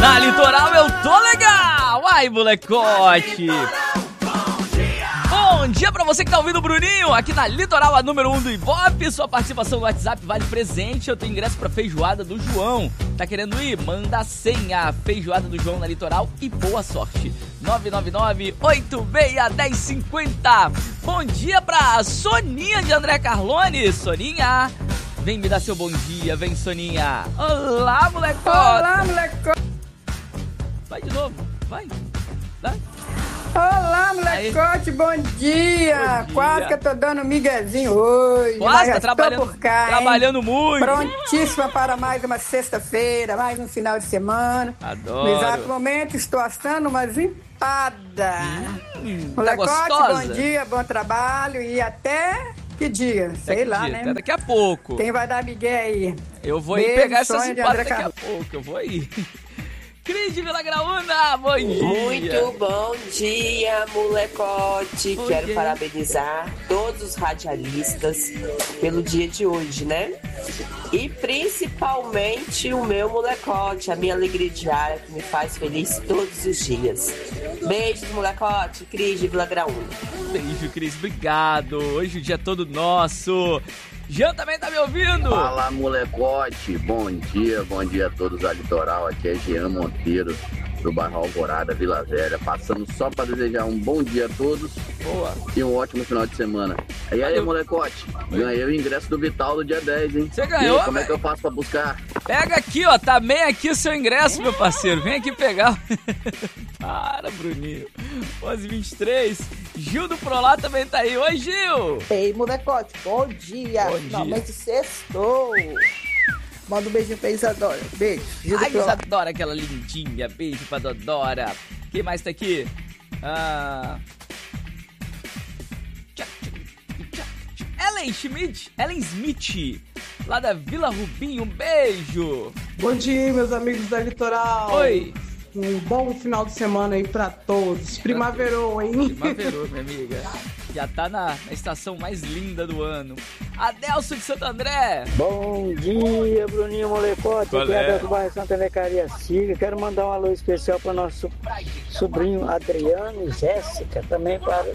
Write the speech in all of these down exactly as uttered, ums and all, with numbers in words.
Na Litoral eu tô legal! Ai, molecote! Bom dia pra você que tá ouvindo o Bruninho, aqui na Litoral, a número um do Ibope. Sua participação no WhatsApp vale presente. Eu tenho ingresso pra feijoada do João. Tá querendo ir? Manda a senha. Feijoada do João na Litoral e boa sorte. nove nove nove, oito seis, um zero cinco zero. Bom dia pra Soninha de André Carlone. Soninha, vem me dar seu bom dia. Vem, Soninha. Olá, molecote. Olá, molecote. Vai de novo, vai. Vai. Olá, molecote, bom dia. bom dia! Quase que eu tô dando miguezinho hoje. Quase, tá trabalhando, por cá, trabalhando muito. Prontíssima para mais uma sexta-feira, mais um final de semana. Adoro. No exato momento estou assando umas empadas. Hum, molecote, tá gostosa? Bom dia, bom trabalho e até que dia? Até Sei que lá, dia? né? Até daqui a pouco. Quem vai dar migué aí? Eu vou Beijo, ir pegar essas sonho de empadas André daqui a pouco. Eu vou ir. Cris de Vila Graúna, bom dia! Muito bom dia, molecote! Bom Quero dia. parabenizar todos os radialistas pelo dia de hoje, né? E principalmente o meu molecote, a minha alegria diária que me faz feliz todos os dias. Beijos, molecote! Cris de Vila Graúna. Beijo, Cris, obrigado! Hoje o dia é todo nosso! Jean também tá me ouvindo? Fala, molecote, bom dia, bom dia a todos da Litoral, aqui é Jean Monteiro, do bairro Alvorada, Vila Velha, passando só para desejar um bom dia a todos. Boa. E um ótimo final de semana. E aí, Valeu. molecote, ganhei o ingresso do Vital do dia dez, hein? Você ganhou, E aí, como véio? é que eu faço pra buscar? Pega aqui, ó, tá bem aqui o seu ingresso, meu parceiro, vem aqui pegar. Para, Bruninho. onze e vinte e três, Gil do Prolá também tá aí. Oi, Gil! Ei, molecote, bom dia. Bom Finalmente sextou. Manda um beijinho pra Isadora. Beijo. Gil do Ai, Prolá. Isadora, aquela lindinha. Beijo pra Dodora. Quem mais tá aqui? Ah... Ellen Schmidt, Ellen Smith, lá da Vila Rubim, um beijo. Bom dia, meus amigos da Litoral. Oi. Um bom final de semana aí pra todos. Primaverou, hein? Primaverou, minha amiga. Já tá na, na estação mais linda do ano. Adelso de Santo André. Bom dia, Bruninho Molecote. Qual Aqui é é? Adelso Bairro Santa Necaria Siga. Quero mandar um alô especial para nosso sobrinho Adriano e Jéssica, também para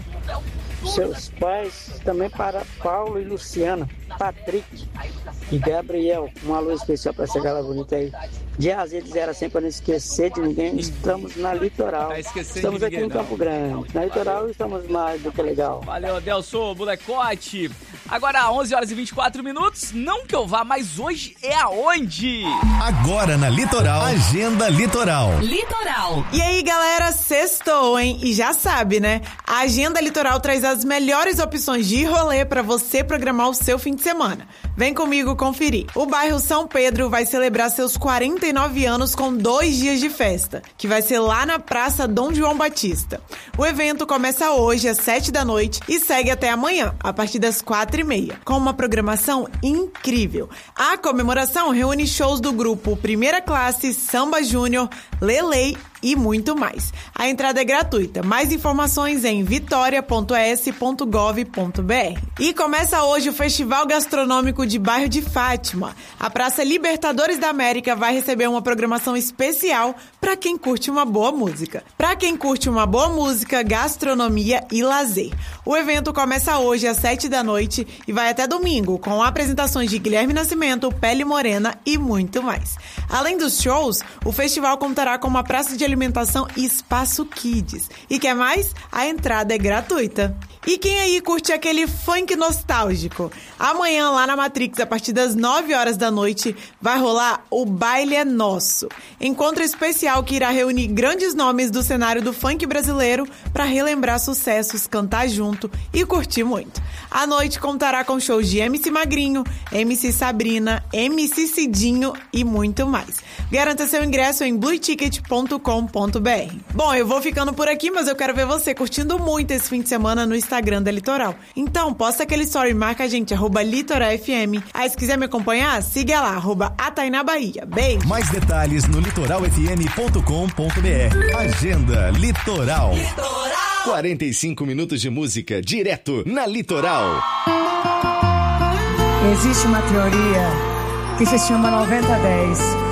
seus pais, também para Paulo e Luciana, Patrick e Gabriel. Um alô especial para essa galera bonita aí. De Azedes era sempre para não esquecer de ninguém. Estamos na Litoral. Tá esquecendo Estamos de aqui ninguém, em Campo não. Grande. Na Litoral estamos mais do que legal. Valeu, Adelso, molecote. Agora, onze horas e vinte e quatro minutos. Não que eu vá, mas hoje é aonde? Agora na Litoral, Agenda Litoral. Litoral. E aí, galera, sextou, hein? E já sabe, né? A Agenda Litoral traz as melhores opções de rolê pra você programar o seu fim de semana. Vem comigo conferir. O bairro São Pedro vai celebrar seus quarenta e nove anos com dois dias de festa, que vai ser lá na Praça Dom João Batista. O evento começa hoje às sete da noite e segue até amanhã, a partir das quatro e meia, com uma programação incrível. A comemoração reúne shows do grupo Primeira Classe, Samba Júnior, Lelei e muito mais. A entrada é gratuita. Mais informações em vitoria ponto e s ponto gov ponto b r. E começa hoje o Festival Gastronômico de Bairro de Fátima. A Praça Libertadores da América vai receber uma programação especial para quem curte uma boa música. Para quem curte uma boa música, gastronomia e lazer. O evento começa hoje às sete da noite e vai até domingo, com apresentações de Guilherme Nascimento, Pele Morena e muito mais. Além dos shows, o festival contará com uma praça de alimentação e espaço kids. E quer mais? A entrada é gratuita. E quem aí curte aquele funk nostálgico? Amanhã, lá na Matrix, a partir das nove horas da noite, vai rolar o Baile é Nosso. Encontro especial que irá reunir grandes nomes do cenário do funk brasileiro para relembrar sucessos, cantar junto e curtir muito. A noite contará com shows de M C Magrinho, M C Sabrina, M C Cidinho e muito mais. Garanta seu ingresso em blue ticket ponto com ponto b r. Bom, eu vou ficando por aqui, mas eu quero ver você curtindo muito esse fim de semana no Instagram da Litoral. Então, posta aquele story e marca a gente, arroba Litoral F M. Aí, se quiser me acompanhar, siga lá, arroba Atainá Bahia. Beijo! Mais detalhes no litoral f m ponto com ponto b r. Agenda Litoral. Litoral. quarenta e cinco minutos de música direto na Litoral. Existe uma teoria que se chama noventa dez, onde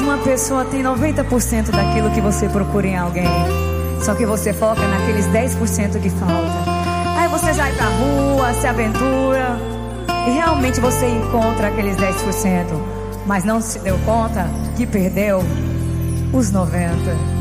uma pessoa tem noventa por cento daquilo que você procura em alguém, só que você foca naqueles dez por cento que falta. Aí você sai pra rua, se aventura e realmente você encontra aqueles dez por cento, mas não se deu conta que perdeu os noventa por cento.